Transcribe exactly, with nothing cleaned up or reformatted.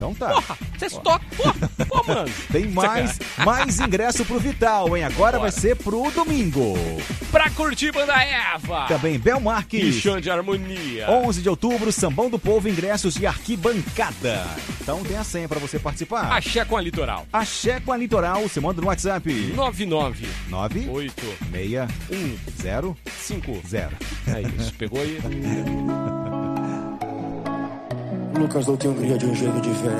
Então tá. Porra, vocês tocam. Porra, pô, mano. Tem mais, mais ingresso pro Vital, hein? Agora Bora. vai ser pro domingo. Pra curtir Banda Eva. Também Bel Marques. E Xande Harmonia. onze de outubro, Sambão do Povo, ingressos de arquibancada. Então tem a senha pra você participar. Axé com a Litoral. Axé com a Litoral, você manda no WhatsApp. nove nove nove oito seis um zero cinco zero. É isso, pegou aí? Lucas não tem Hungria de um jeito diferente.